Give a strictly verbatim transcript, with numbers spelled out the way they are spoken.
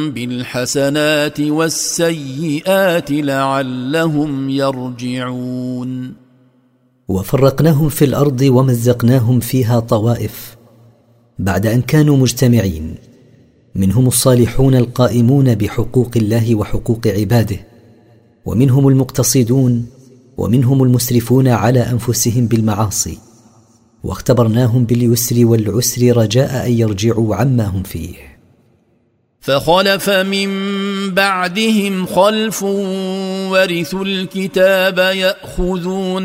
بالحسنات والسيئات لعلهم يرجعون. وفرقناهم في الأرض ومزقناهم فيها طوائف بعد أن كانوا مجتمعين، منهم الصالحون القائمون بحقوق الله وحقوق عباده، ومنهم المقتصدون، ومنهم المسرفون على أنفسهم بالمعاصي، واختبرناهم باليسر والعسر رجاء أن يرجعوا عما هم فيه. فخلف من بعدهم خلف ورثوا الكتاب يأخذون